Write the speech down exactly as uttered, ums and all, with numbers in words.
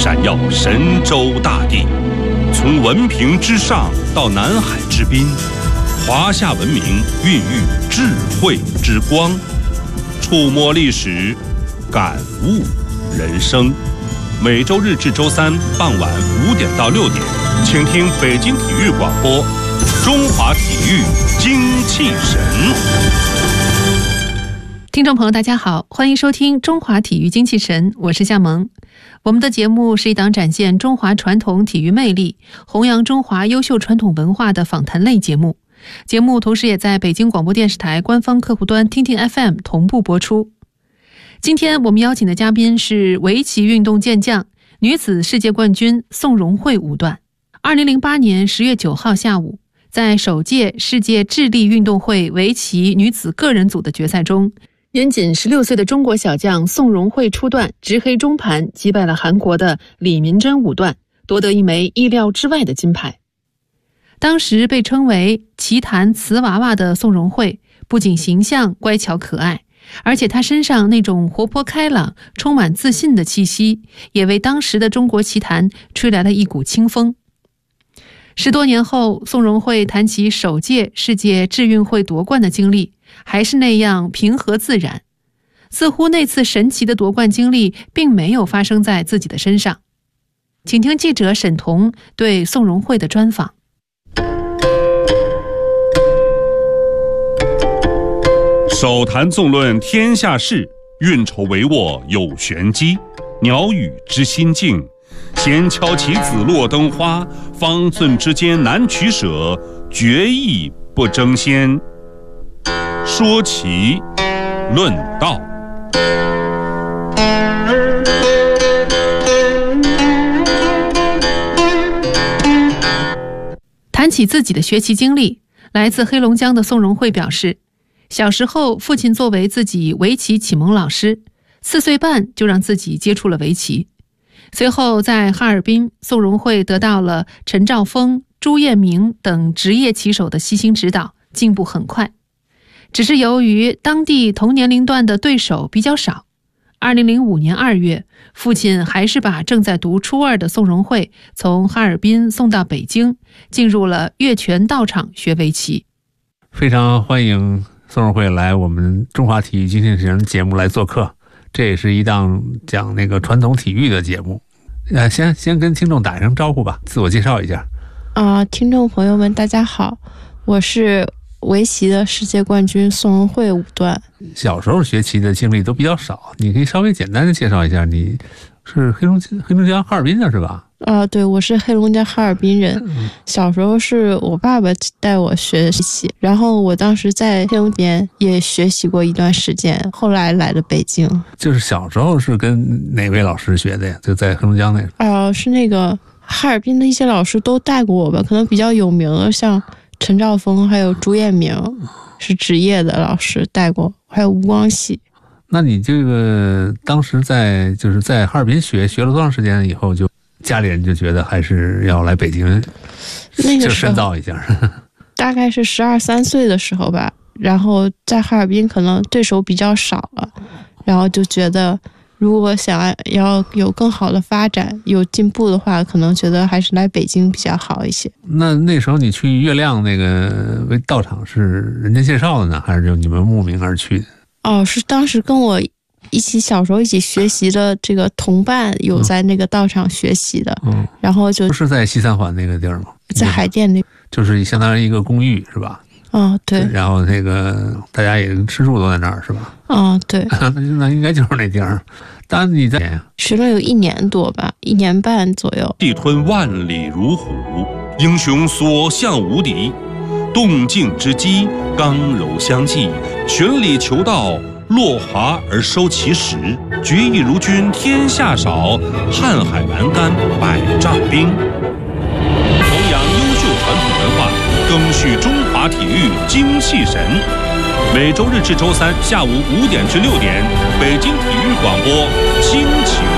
闪耀神州大地。从文凭之上到南海之滨，华夏文明孕育智慧之光，触摸历史，感悟人生。每周日至周三傍晚五点到六点，请听北京体育广播《中华体育精气神》。 听众朋友大家好，欢迎收听中华体育精气神，我是夏萌。我们的节目是一档展现中华传统体育魅力，弘扬中华优秀传统文化的访谈类节目。节目同时也在北京广播电视台官方客户端听听 F M 同步播出。今天我们邀请的嘉宾是围棋运动健将、女子世界冠军宋荣慧五段。二零零八年十月九号下午，在首届世界智力运动会围棋女子个人组的决赛中，年仅十六岁的中国小将宋荣慧初段执黑中盘击败了韩国的李民珍五段，夺得一枚意料之外的金牌。当时被称为棋坛瓷娃娃的宋荣慧，不仅形象乖巧可爱，而且她身上那种活泼开朗、充满自信的气息，也为当时的中国棋坛吹来了一股清风。十多年后，宋荣慧谈起首届世界智运会夺冠的经历，还是那样平和自然，似乎那次神奇的夺冠经历并没有发生在自己的身上。请听记者沈彤对宋荣慧的专访。 手谈纵论天下事，运筹帷幄有玄机。鸟语知心境，闲敲棋子落灯花，方寸之间难取舍，决意不争先。说棋论道， 谈起自己的学习经历，来自黑龙江的宋荣慧表示，小时候父亲作为自己围棋启蒙老师，四岁半就让自己接触了围棋。随后在哈尔滨，宋荣慧得到了陈兆峰、朱彦明等职业棋手的悉心指导，进步很快。只是由于当地同年龄段的对手比较少，二零零五年二月，父亲还是把正在读初二的宋荣慧从哈尔滨送到北京，进入了月泉道场学围棋。 非常欢迎宋荣慧来我们中华体育精气神节目来做客，这也是一档讲那个传统体育的节目。呃，先先跟听众打一声招呼吧，自我介绍一下。 啊、呃，听众朋友们，大家好，我是围棋的世界冠军宋荣慧五段。 小时候学棋的经历都比较少，你可以稍微简单的介绍一下，你是黑龙黑龙江哈尔滨的是吧？ 啊、呃，对，我是黑龙江哈尔滨人。小时候是我爸爸带我学习，然后我当时在黑龙江也学习过一段时间，后来来了北京。 就是小时候是跟哪位老师学的呀？就在黑龙江那个？ 啊、呃，是那个哈尔滨的一些老师都带过我吧，可能比较有名的像陈兆峰还有朱彦明是职业的老师带过，还有吴光喜。 那你这个当时在就是在哈尔滨学学了多长时间以后，就家里人就觉得还是要来北京， 那个就深造一下。 大概是十二三岁的时候吧，然后在哈尔滨可能对手比较少了，然后就觉得如果想要有更好的发展有进步的话，可能觉得还是来北京比较好一些。 那那时候你去月亮那个道场是人家介绍的呢，还是就你们慕名而去的？ 哦，是当时跟我一起小时候一起学习的这个同伴有在那个道场学习的，嗯，然后就。 是在西三环那个地儿吗？ 在海淀那， 就是相当于一个公寓是吧？ 哦，对。 然后那个大家也吃住都在那儿是吧？ 哦，对。 那应该就是那地儿。当然你在学了有一年多吧，一年半左右。 气吞万里如虎，英雄所向无敌。动静之机，刚柔相济，循理求道，落滑而收其实。决意如君天下少，瀚海阑干百丈冰。弘扬优秀传统文化，更续中华体育精气神。每周日至周三下午五点至六点，北京体育广播亲情